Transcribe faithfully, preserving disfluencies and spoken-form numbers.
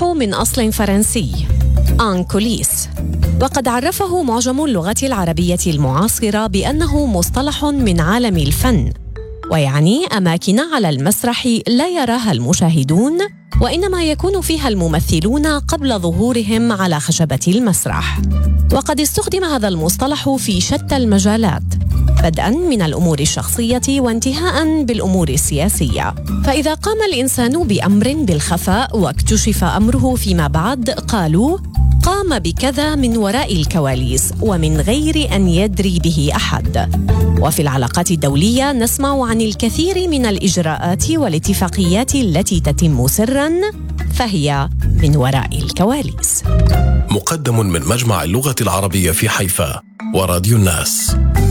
من أصل فرنسي أنكوليس، وقد عرفه معجم اللغة العربية المعاصرة بأنه مصطلح من عالم الفن، ويعني أماكن على المسرح لا يراها المشاهدون، وإنما يكون فيها الممثلون قبل ظهورهم على خشبة المسرح. وقد استخدم هذا المصطلح في شتى المجالات، بدءاً من الأمور الشخصية وانتهاءً بالأمور السياسية. فإذا قام الإنسان بأمر بالخفاء واكتشف أمره فيما بعد، قالوا قام بكذا من وراء الكواليس ومن غير أن يدري به أحد. وفي العلاقات الدولية نسمع عن الكثير من الإجراءات والاتفاقيات التي تتم سراً، فهي من وراء الكواليس. مقدم من مجمع اللغة العربية في حيفا وراديو الناس.